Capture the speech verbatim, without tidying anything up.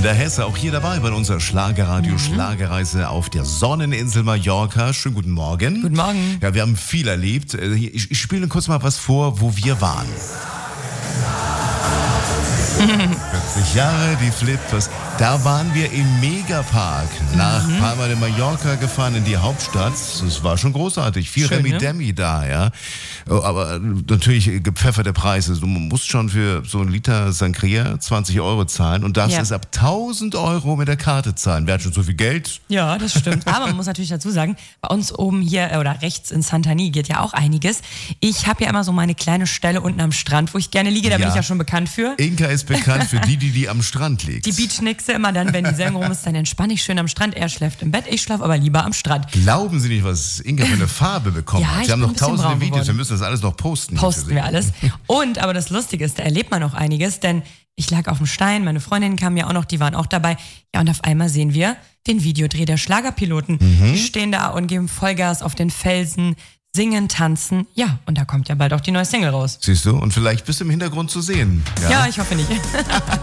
der Hesse, auch hier dabei bei unserer Schlagerradio mhm. Schlagerreise auf der Sonneninsel Mallorca. Schönen guten Morgen. Guten Morgen. Ja, wir haben viel erlebt. Ich, ich spiele kurz mal was vor, wo wir waren. vierzig Jahre, die Flippers. Da waren wir im Megapark nach mhm. Palma de Mallorca gefahren in die Hauptstadt. Das war schon großartig. Viel Schön, Remi-Demi ne? da, ja. Aber natürlich gepfefferte Preise. Du musst schon für so einen Liter Sangria zwanzig Euro zahlen und darfst ja. es ab tausend Euro mit der Karte zahlen. Wer hat schon so viel Geld? Ja, das stimmt. Aber man muss natürlich dazu sagen, bei uns oben hier oder rechts in Santani geht ja auch einiges. Ich habe ja immer so meine kleine Stelle unten am Strand, wo ich gerne liege. Da ja. bin ich ja schon bekannt für. Inka ist bekannt für die, die, die am Strand liegt. Die Beachnixe immer dann, wenn die Sendung rum ist, dann entspanne ich schön am Strand. Er schläft im Bett, ich schlafe aber lieber am Strand. Glauben Sie nicht, was Inka für eine Farbe bekommen ja, hat? Sie haben noch tausende Videos, geworden. Wir müssen das alles noch posten. Posten wir alles. Und, aber das Lustige ist, da erlebt man auch einiges, denn ich lag auf dem Stein, meine Freundinnen kamen ja auch noch, die waren auch dabei. Ja, und auf einmal sehen wir den Videodreh der Schlagerpiloten. Mhm. Die stehen da und geben Vollgas auf den Felsen, singen, tanzen. Ja, und da kommt ja bald auch die neue Single raus. Siehst du? Und vielleicht bist du im Hintergrund zu sehen. Ja, ja ich hoffe nicht.